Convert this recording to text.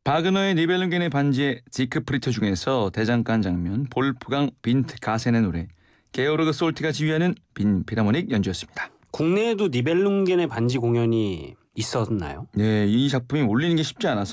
바그너의 니벨룽겐의 반지의 지크프리트 중에서 대장간 장면, 볼프강 빈트 가센의 노래, 게오르그 솔트가 지휘하는 빈 필하모닉 연주였습니다. 국내에도 니벨룽겐의 반지 공연이 있었나요? 네, 이 작품이 올리는 게 쉽지 않아서